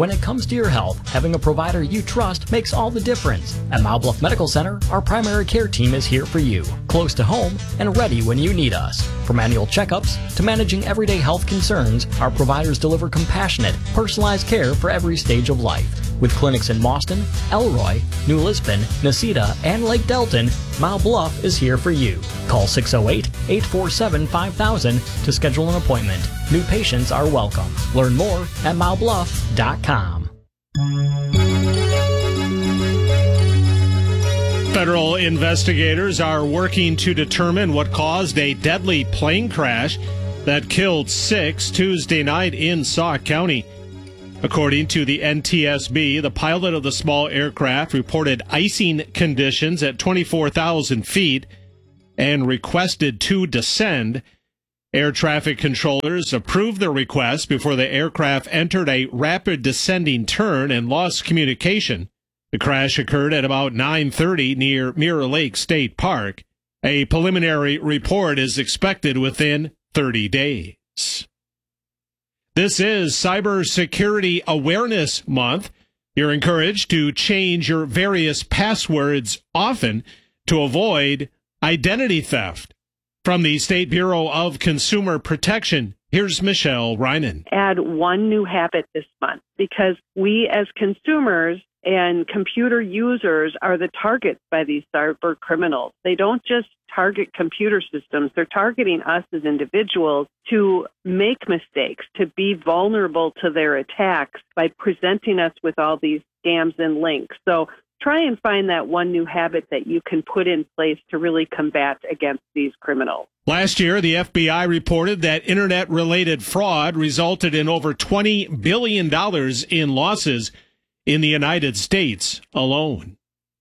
When it comes to your health, having a provider you trust makes all the difference. At Mile Bluff Medical Center, our primary care team is here for you, close to home and ready when you need us. From annual checkups to managing everyday health concerns, our providers deliver compassionate, personalized care for every stage of life. With clinics in Boston, Elroy, New Lisbon, Necedah, and Lake Delton, Mile Bluff is here for you. Call 608-847-5000 to schedule an appointment. New patients are welcome. Learn more at milebluff.com. Federal investigators are working to determine what caused a deadly plane crash that killed 6 Tuesday night in Sauk County. According to the NTSB, the pilot of the small aircraft reported icing conditions at 24,000 feet and requested to descend. Air traffic controllers approved the request before the aircraft entered a rapid descending turn and lost communication. The crash occurred at about 9:30 near Mirror Lake State Park. A preliminary report is expected within 30 days. This is Cybersecurity Awareness Month. You're encouraged to change your various passwords often to avoid identity theft. From the State Bureau of Consumer Protection, here's Michelle Reinen. Add one new habit this month because we as consumers and computer users are the targets by these cyber criminals. They don't just target computer systems. They're targeting us as individuals to make mistakes, to be vulnerable to their attacks by presenting us with all these scams and links. So try and find that one new habit that you can put in place to really combat against these criminals. Last year, the FBI reported that internet-related fraud resulted in over $20 billion in losses in the United States alone.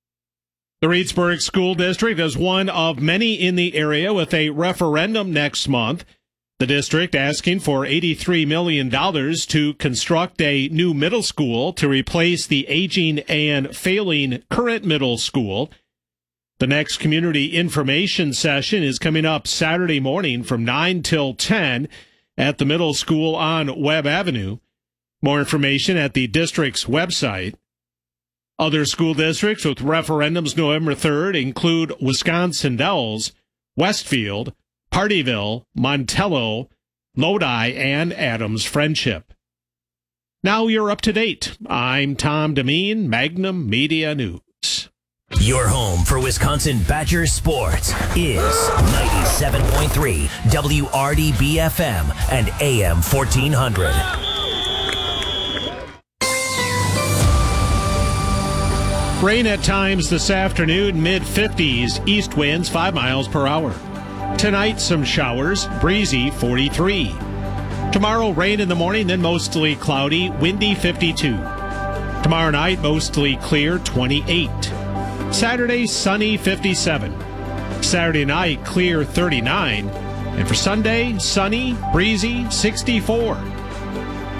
The Reedsburg School District is one of many in the area with a referendum next month. The district asking for $83 million to construct a new middle school to replace the aging and failing current middle school. The next community information session is coming up Saturday morning from 9 till 10 at the middle school on Webb Avenue. More information at the district's website. Other school districts with referendums November 3rd include Wisconsin Dells, Westfield, Partyville, Montello, Lodi, and Adams Friendship. Now you're up to date. I'm Tom Demeen, Magnum Media News. Your home for Wisconsin Badger sports is 97.3 WRDB-FM and AM 1400. Rain at times this afternoon, mid-50s, east winds 5 miles per hour. Tonight, some showers, breezy 43. Tomorrow, rain in the morning, then mostly cloudy, windy 52. Tomorrow night, mostly clear 28. Saturday, sunny 57. Saturday night, clear 39. And for Sunday, sunny, breezy 64.